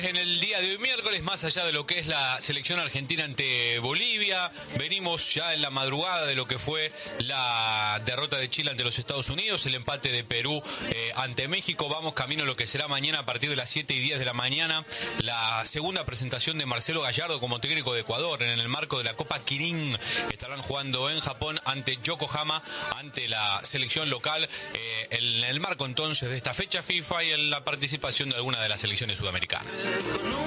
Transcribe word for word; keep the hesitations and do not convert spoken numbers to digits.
novedades en el día de hoy miércoles, más allá de lo que es la selección argentina ante Bolivia. Venimos ya en la madrugada de lo que fue la derrota de Chile ante los Estados Unidos, el empate de Perú eh, ante México. Vamos camino a lo que será mañana a partir de las siete y diez de la mañana, la segunda presentación de Marcelo Gallardo como técnico de Ecuador en el marco de la Copa Kirin. Estarán jugando en Japón ante Yokohama, ante la selección local, eh, en el marco entonces de esta fecha FIFA y en la participación de alguna de las selecciones sudamericanas.